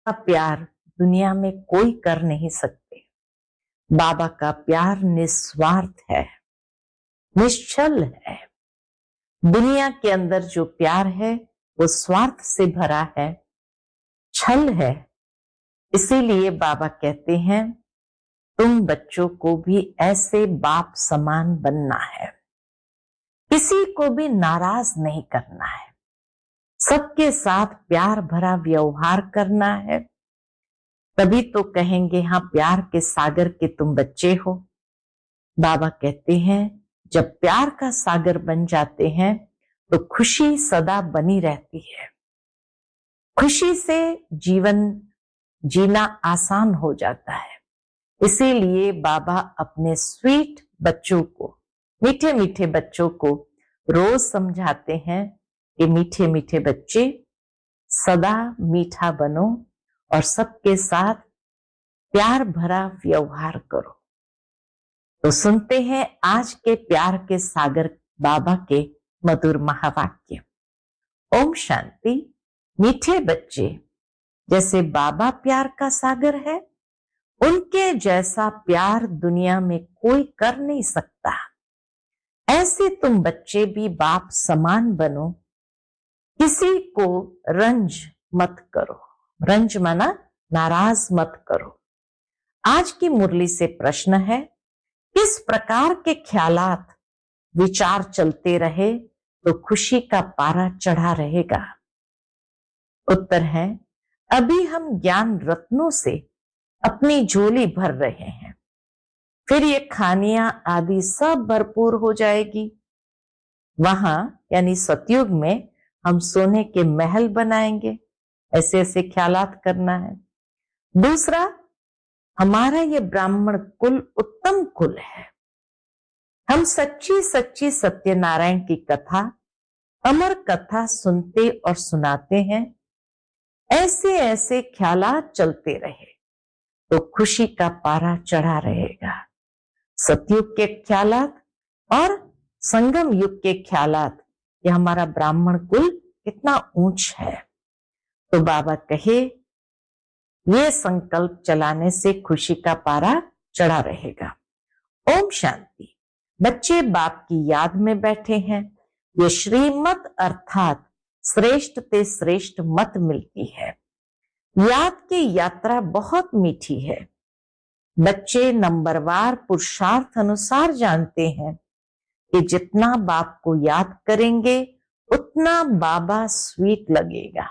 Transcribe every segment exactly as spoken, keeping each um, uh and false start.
का प्यार दुनिया में कोई कर नहीं सकते। बाबा का प्यार निस्वार्थ है, निश्चल है। दुनिया के अंदर जो प्यार है वो स्वार्थ से भरा है, छल है। इसीलिए बाबा कहते हैं तुम बच्चों को भी ऐसे बाप समान बनना है, किसी को भी नाराज नहीं करना है, सबके साथ प्यार भरा व्यवहार करना है। तभी तो कहेंगे हाँ प्यार के सागर के तुम बच्चे हो। बाबा कहते हैं जब प्यार का सागर बन जाते हैं तो खुशी सदा बनी रहती है। खुशी से जीवन जीना आसान हो जाता है। इसीलिए बाबा अपने स्वीट बच्चों को, मीठे मीठे बच्चों को रोज समझाते हैं कि मीठे मीठे बच्चे सदा मीठा बनो और सबके साथ प्यार भरा व्यवहार करो। तो सुनते हैं आज के प्यार के सागर बाबा के मधुर महावाक्य। ओम शांति। मीठे बच्चे, जैसे बाबा प्यार का सागर है, उनके जैसा प्यार दुनिया में कोई कर नहीं सकता। ऐसे तुम बच्चे भी बाप समान बनो, किसी को रंज मत करो। रंज माना नाराज मत करो। आज की मुरली से प्रश्न है, किस प्रकार के ख्यालात विचार चलते रहे तो खुशी का पारा चढ़ा रहेगा? उत्तर है, अभी हम ज्ञान रत्नों से अपनी झोली भर रहे हैं, फिर ये खानियां आदि सब भरपूर हो जाएगी। वहां यानी सतयुग में हम सोने के महल बनाएंगे। ऐसे ऐसे ख्यालात करना है। दूसरा, हमारा ये ब्राह्मण कुल उत्तम कुल है। हम सच्ची सच्ची सत्यनारायण की कथा, अमर कथा सुनते और सुनाते हैं। ऐसे ऐसे ख्यालात चलते रहे तो खुशी का पारा चढ़ा रहेगा। सतयुग के ख्यालात और संगम युग के ख्यालात, ये हमारा ब्राह्मण कुल कितना ऊंच है। तो बाबा कहे ये संकल्प चलाने से खुशी का पारा चढ़ा रहेगा। ओम शांति। बच्चे बाप की याद में बैठे हैं। ये श्रीमत अर्थात श्रेष्ठ ते श्रेष्ठ मत मिलती है। याद की यात्रा बहुत मीठी है। बच्चे नंबरवार पुरुषार्थ अनुसार जानते हैं कि जितना बाप को याद करेंगे उतना बाबा स्वीट लगेगा।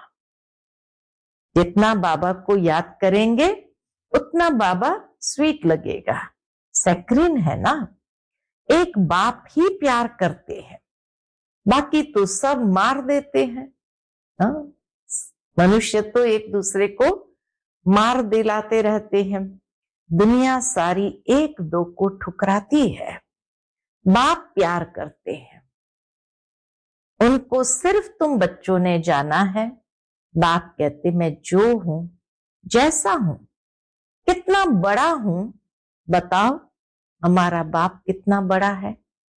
जितना बाबा को याद करेंगे उतना बाबा स्वीट लगेगा। सैक्रिन है ना, एक बाप ही प्यार करते हैं, बाकी तो सब मार देते हैं। हाँ? मनुष्य तो एक दूसरे को मार दिलाते रहते हैं। दुनिया सारी एक दो को ठुकराती है। बाप प्यार करते हैं, उनको सिर्फ तुम बच्चों ने जाना है। बाप कहते मैं जो हूं, जैसा हूं, कितना बड़ा हूं, बताओ हमारा बाप कितना बड़ा है।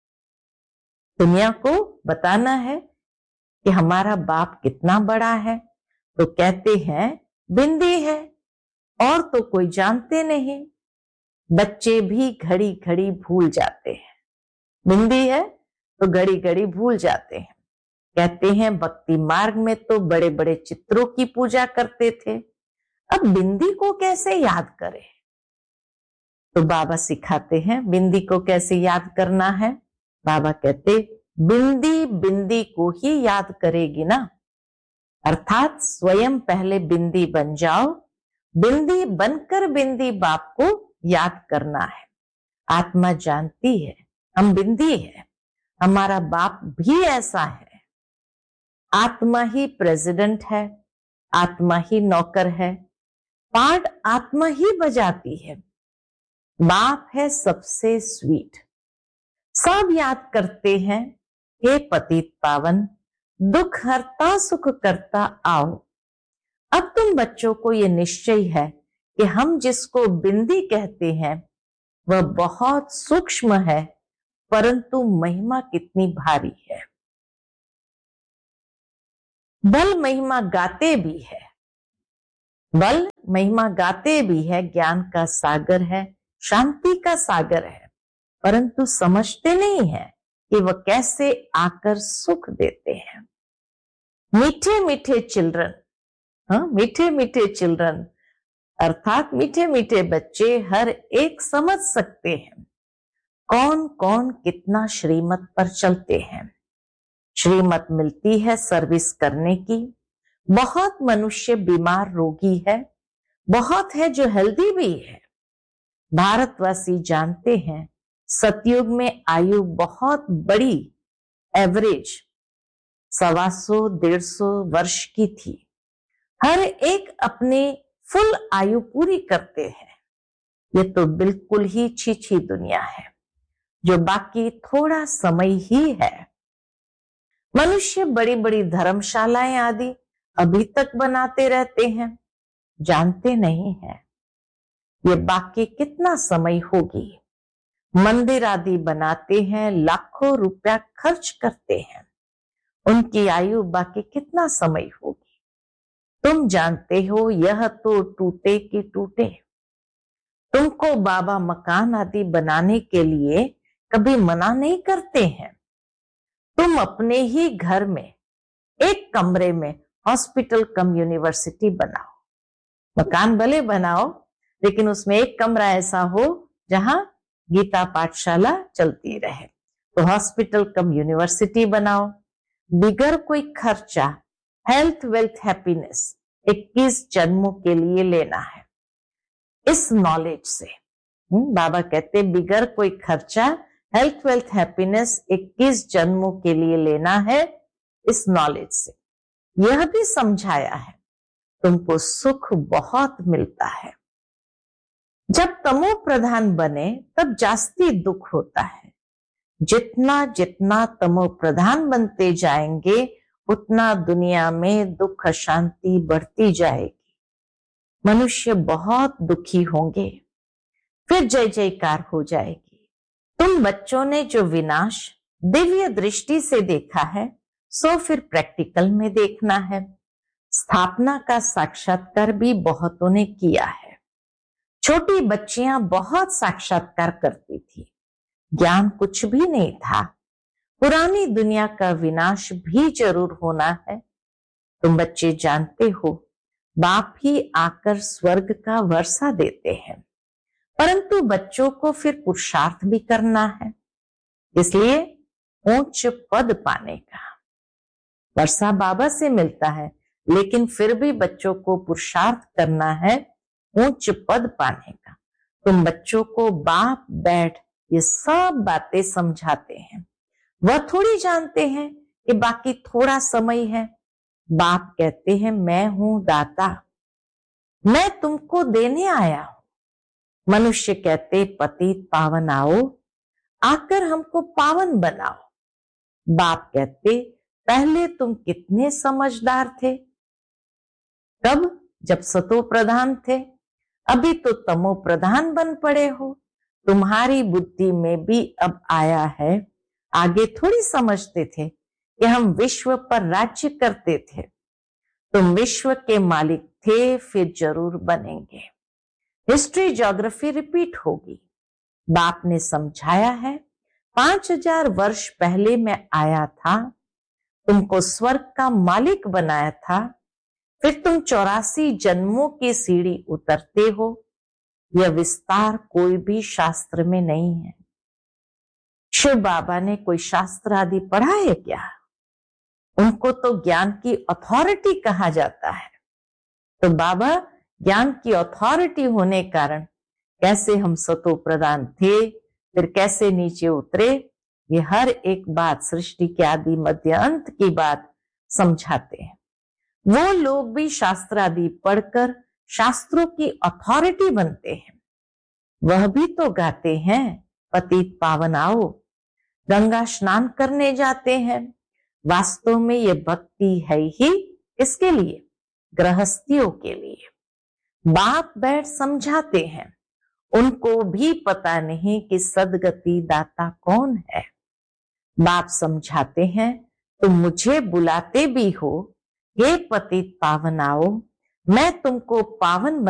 दुनिया को बताना है कि हमारा बाप कितना बड़ा है। तो कहते हैं बिंदी है, और तो कोई जानते नहीं। बच्चे भी घड़ी घड़ी भूल जाते हैं। बिंदी है तो घड़ी घड़ी भूल जाते हैं। कहते हैं भक्ति मार्ग में तो बड़े बड़े चित्रों की पूजा करते थे, अब बिंदी को कैसे याद करें? तो बाबा सिखाते हैं बिंदी को कैसे याद करना है। बाबा कहते बिंदी बिंदी को ही याद करेगी ना, अर्थात स्वयं पहले बिंदी बन जाओ। बिंदी बनकर बिंदी बाप को याद करना है। आत्मा जानती है हम बिंदी है, हमारा बाप भी ऐसा है। आत्मा ही प्रेसिडेंट है, आत्मा ही नौकर है, पार्ट आत्मा ही बजाती है। बाप है सबसे स्वीट। सब याद करते हैं हे पतित पावन, दुख हरता सुख करता आओ। अब तुम बच्चों को यह निश्चय है कि हम जिसको बिंदी कहते हैं वह बहुत सूक्ष्म है, परंतु महिमा कितनी भारी है। बल महिमा गाते भी है, बल महिमा गाते भी है, ज्ञान का सागर है, शांति का सागर है, परंतु समझते नहीं है कि वह कैसे आकर सुख देते हैं। मीठे मीठे चिल्ड्रन, हाँ मीठे मीठे चिल्ड्रन अर्थात मीठे मीठे बच्चे हर एक समझ सकते हैं कौन कौन कितना श्रीमत पर चलते हैं। श्रीमत मिलती है सर्विस करने की। बहुत मनुष्य बीमार रोगी है, बहुत है जो हेल्दी भी है। भारतवासी जानते हैं सतयुग में आयु बहुत बड़ी, एवरेज सवा सौ डेढ़ सौ वर्ष की थी। हर एक अपने फुल आयु पूरी करते हैं। ये तो बिल्कुल ही छीछी दुनिया है जो बाकी थोड़ा समय ही है। मनुष्य बड़ी बड़ी धर्मशालाएं आदि अभी तक बनाते रहते हैं, जानते नहीं है ये बाकी कितना समय होगी। मंदिर आदि बनाते हैं, लाखों रुपया खर्च करते हैं, उनकी आयु बाकी कितना समय होगी। तुम जानते हो यह तो टूटे कि टूटे। तुमको बाबा मकान आदि बनाने के लिए कभी मना नहीं करते हैं। तुम अपने ही घर में एक कमरे में हॉस्पिटल कम यूनिवर्सिटी बनाओ। मकान भले बनाओ लेकिन उसमें एक कमरा ऐसा हो जहां गीता पाठशाला चलती रहे। तो हॉस्पिटल कम यूनिवर्सिटी बनाओ, बिगर कोई खर्चा। हेल्थ वेल्थ हैप्पीनेस इक्कीस जन्मों के लिए लेना है। इस नॉलेज से बाबा कहते बिगर कोई खर्चा हेल्थ वेल्थ हैप्पीनेस इक्कीस जन्मों के लिए लेना है। इस नॉलेज से यह भी समझाया है तुमको सुख बहुत मिलता है। जब तमो प्रधान बने तब जास्ती दुख होता है। जितना जितना तमो प्रधान बनते जाएंगे उतना दुनिया में दुख अशांति बढ़ती जाएगी। मनुष्य बहुत दुखी होंगे, फिर जय जयकार हो जाएगी। तुम बच्चों ने जो विनाश दिव्य दृष्टि से देखा है सो फिर प्रैक्टिकल में देखना है। स्थापना का साक्षात्कार भी बहुतों ने किया है। छोटी बच्चियां बहुत साक्षात्कार करती थी, ज्ञान कुछ भी नहीं था। पुरानी दुनिया का विनाश भी जरूर होना है। तुम बच्चे जानते हो बाप ही आकर स्वर्ग का वर्षा देते हैं, परंतु बच्चों को फिर पुरुषार्थ भी करना है। इसलिए ऊंच पद पाने का वर्षा बाबा से मिलता है, लेकिन फिर भी बच्चों को पुरुषार्थ करना है ऊंच पद पाने का। तुम बच्चों को बाप बैठ ये सब बातें समझाते हैं। वह थोड़ी जानते हैं कि बाकी थोड़ा समय है। बाप कहते हैं मैं हूं दाता, मैं तुमको देने आया हूं। मनुष्य कहते पतित पावन आओ, आकर हमको पावन बनाओ। बाप कहते पहले तुम कितने समझदार थे। कब? जब सतो प्रधान थे। अभी तो तमो प्रधान बन पड़े हो। तुम्हारी बुद्धि में भी अब आया है। आगे थोड़ी समझते थे कि हम विश्व पर राज्य करते थे। तुम विश्व के मालिक थे, फिर जरूर बनेंगे। हिस्ट्री ज्योग्राफी रिपीट होगी। बाप ने समझाया है पांच हजार वर्ष पहले मैं आया था, तुमको स्वर्ग का मालिक बनाया था, फिर तुम चौरासी जन्मों की सीढ़ी उतरते हो। यह विस्तार कोई भी शास्त्र में नहीं है। शिव बाबा ने कोई शास्त्र आदि पढ़ा है क्या? उनको तो ज्ञान की अथॉरिटी कहा जाता है। तो बाबा ज्ञान की अथॉरिटी होने कारण कैसे हम सतो प्रधान थे, फिर कैसे नीचे उतरे, ये हर एक बात सृष्टि के आदि मध्य अंत की बात समझाते हैं। वो लोग भी शास्त्र आदि पढ़कर शास्त्रों की अथॉरिटी बनते हैं। वह भी तो गाते हैं पतित पावन आओ, गंगा स्नान करने जाते हैं। वास्तव में ये भक्ति है ही किसके लिए? गृहस्थियों के लिए। बाप बैठ समझाते हैं, उनको भी पता नहीं कि सदगति दाता कौन है। बाप समझाते हैं तुम मुझे बुलाते भी हो, हे पतित पावन आओ, मैं तुमको पावन